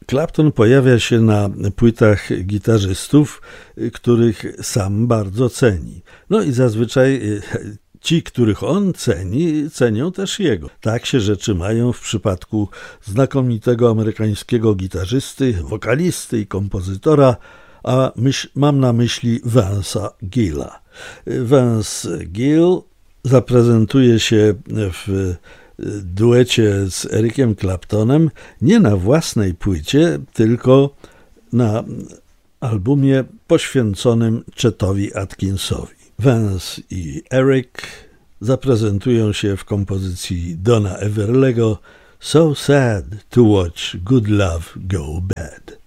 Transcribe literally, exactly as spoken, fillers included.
Clapton pojawia się na płytach gitarzystów, których sam bardzo ceni. No i zazwyczaj ci, których on ceni, cenią też jego. Tak się rzeczy mają w przypadku znakomitego amerykańskiego gitarzysty, wokalisty i kompozytora, a myśl, mam na myśli Vance'a Gilla. Vance Gill zaprezentuje się w duecie z Ericiem Claptonem nie na własnej płycie, tylko na albumie poświęconym Chetowi Atkinsowi. Vance i Eric zaprezentują się w kompozycji Dona Everlego So Sad to Watch Good Love Go Bad.